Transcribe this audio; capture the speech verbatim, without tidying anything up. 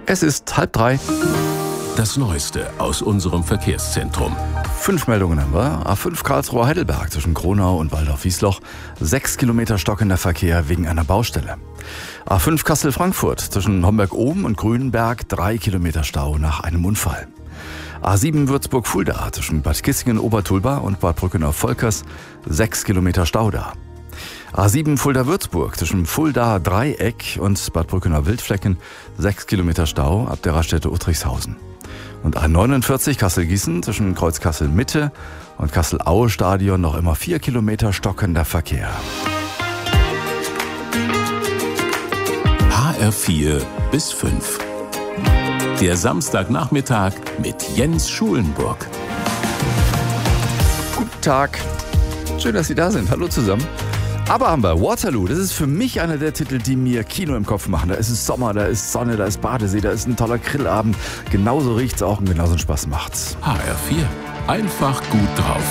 Es ist halb drei. Das Neueste aus unserem Verkehrszentrum. Fünf Meldungen haben wir. A fünf Karlsruhe-Heidelberg zwischen Kronau und Waldorf-Wiesloch. Sechs Kilometer stockender Verkehr wegen einer Baustelle. A fünf Kassel-Frankfurt zwischen Homberg-Oben und Grünenberg. Drei Kilometer Stau nach einem Unfall. A sieben Würzburg-Fulda zwischen Bad Kissingen-Obertulba und Bad Brückenau-Volkers. Sechs Kilometer Stau da. A sieben Fulda-Würzburg zwischen Fulda-Dreieck und Bad Brückenau-Wildflecken. Sechs Kilometer Stau ab der Raststätte Uttrichshausen. Und A neunundvierzig Kassel-Gießen zwischen Kreuz-Kassel-Mitte und Kassel-Aue-Stadion noch immer vier Kilometer stockender Verkehr. H R vier bis fünf. Der Samstagnachmittag mit Jens Schulenburg. Guten Tag. Schön, dass Sie da sind. Hallo zusammen. Aber haben wir Waterloo. Das ist für mich einer der Titel, die mir Kino im Kopf machen. Da ist es Sommer, da ist Sonne, da ist Badesee, da ist ein toller Grillabend. Genauso riecht's auch und genauso einen Spaß macht's. H R vier. Einfach gut drauf.